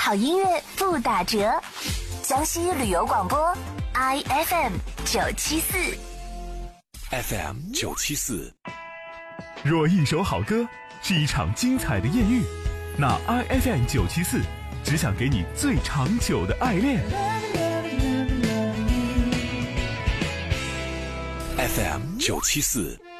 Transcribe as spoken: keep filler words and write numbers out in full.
好音乐不打折。江西旅游广播 I F M 九七四 F M 九七四。 若一首好歌是一场精彩的艳遇，那 I F M 九七四只想给你最长久的爱恋。 F M 九七四。